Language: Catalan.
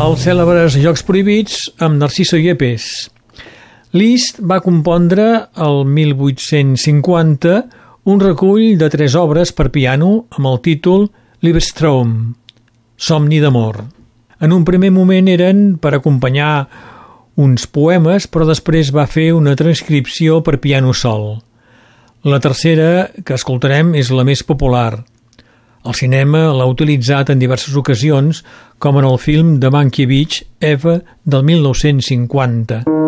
els cèlebres Jocs Prohibits amb Narciso Yepes. Liszt va compondre el 1850 un recull de 3 obres per piano amb el títol Liebestraum, Somni d'amor. En un primer moment eren per acompanyar uns poemes, però després va fer una transcripció per piano sol. La tercera que escoltarem és la més popular. El cinema l'ha utilitzat en diverses ocasions, com en el film de Mankiewicz, Eva, del 1950.